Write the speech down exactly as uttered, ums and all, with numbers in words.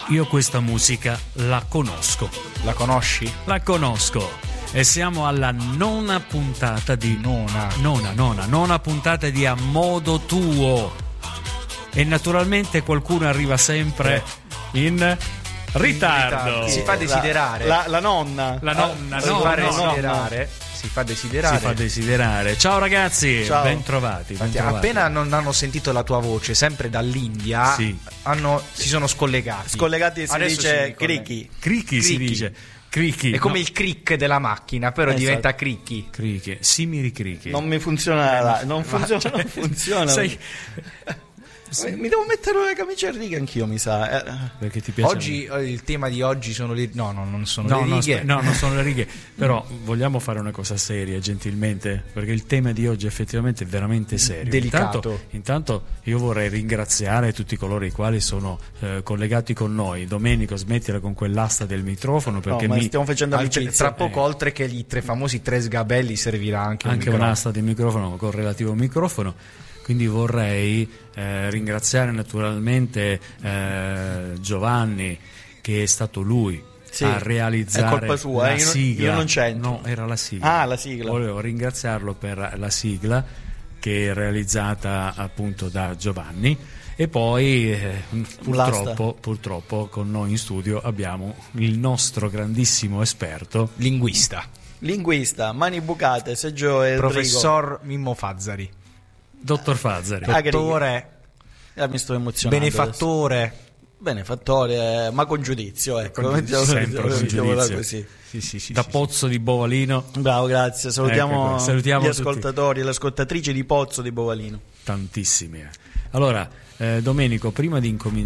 io questa musica la conosco. La conosci? La conosco. E siamo alla nona puntata di Nona. Nona, nona, nona puntata di A Modo Tuo. E naturalmente qualcuno arriva sempre in ritardo. Si fa desiderare. La, la, la nonna. La nonna, si no, fa no, desiderare. no. Si fa desiderare. Si fa desiderare. Ciao ragazzi, Ciao. ben trovati. Ben Infatti, trovati. appena non hanno sentito la tua voce, sempre dall'India, Sì. hanno, si sono scollegati. Scollegati si Adesso dice si ricollega. crichi. Cricchi si Cricchi. dice. Cricchi. È come no. il crick della macchina, però Esatto. diventa cricchi. Cricchi, simili cricchi. Non mi funziona, la, non funziona, cioè, non funziona. Sei... Eh, Mi devo mettere una camicia a righe anch'io, mi sa. Eh. Perché ti piace? Oggi eh, il tema di oggi sono le no, no, non sono No, le no, righe. aspe- no, non sono le righe. Però vogliamo fare una cosa seria, gentilmente, perché il tema di oggi effettivamente è veramente serio. Delicato. Intanto, intanto io vorrei ringraziare tutti coloro i quali sono eh, collegati con noi. Domenico, smettila con quell'asta del microfono, perché No, ma mi... stiamo facendo Altri- amicizia. tra poco, oltre che i tre famosi tre sgabelli, servirà anche, anche un microfono. un'asta del microfono con relativo microfono. Quindi vorrei eh, ringraziare naturalmente eh, Giovanni, che è stato lui Sì, a realizzare è colpa sua, la eh, io non- sigla. io non c'entro. No, era la sigla. Ah, la sigla. Volevo ringraziarlo per la sigla che è realizzata appunto da Giovanni. E poi eh, purtroppo, purtroppo con noi in studio abbiamo il nostro grandissimo esperto Linguista, Linguista, mani bucate, Sergio e professor Mimmo Fazzari, Dottor Fazzari. Ah, che dottore, Eh, mi sto emozionando. benefattore. adesso. Benefattore, eh, ma con giudizio, ecco. Con giudizio, mettiamola- sempre con mettiamola giudizio. così. Sì, sì, sì, da sì, Pozzo di Bovalino. Bravo, grazie. Salutiamo, Ecco qua, salutiamo gli tutti. ascoltatori e le ascoltatrici di Pozzo di Bovalino. Tantissimi. eh. Allora, eh, Domenico, prima di incominciare